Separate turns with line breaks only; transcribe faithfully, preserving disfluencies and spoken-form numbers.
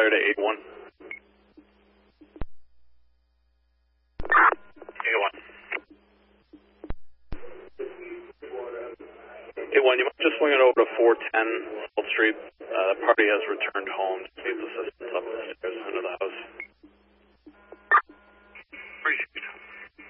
fire to eight one. eight one. eight one, you might just swing it over to four ten Wall Street. Uh, the party has returned home.